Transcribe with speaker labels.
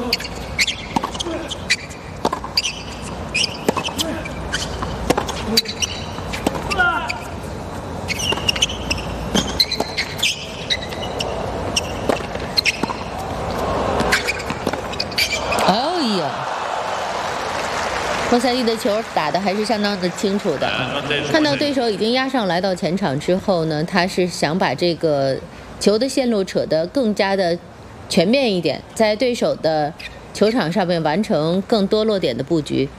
Speaker 1: 莫塞蒂的球打得还是相当的清楚的。看到对手已经压上来到前场之后呢，他是想把这个球的线路扯得更加的全面一点，在对手的球场上面完成更多落点的布局。